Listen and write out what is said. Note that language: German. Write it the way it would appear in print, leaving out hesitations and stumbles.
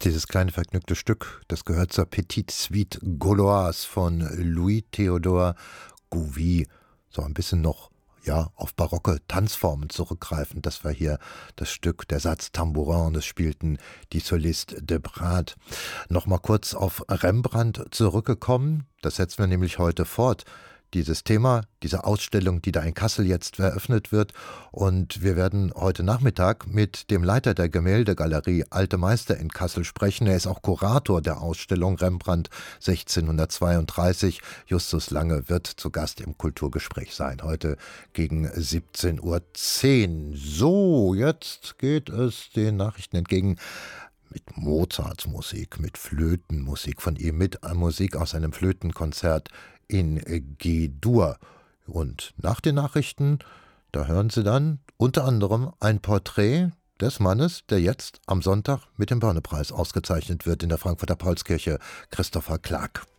Dieses kleine vergnügte Stück, das gehört zur Petite Suite Gauloise von Louis-Théodore Gouvi. So ein bisschen noch auf barocke Tanzformen zurückgreifend. Das war hier das Stück, der Satz Tambourin, das spielten die Solistes de Prat. Nochmal kurz auf Rembrandt zurückgekommen, das setzen wir nämlich heute fort. Dieses Thema, diese Ausstellung, die da in Kassel jetzt eröffnet wird. Und wir werden heute Nachmittag mit dem Leiter der Gemäldegalerie Alte Meister in Kassel sprechen. Er ist auch Kurator der Ausstellung Rembrandt 1632. Justus Lange wird zu Gast im Kulturgespräch sein, heute gegen 17:10 Uhr. So, jetzt geht es den Nachrichten entgegen. Mit Mozarts Musik, mit Flötenmusik von ihm, mit Musik aus einem Flötenkonzert in G-Dur. Und nach den Nachrichten, da hören Sie dann unter anderem ein Porträt des Mannes, der jetzt am Sonntag mit dem Börne-Preis ausgezeichnet wird in der Frankfurter Paulskirche, Christopher Clark.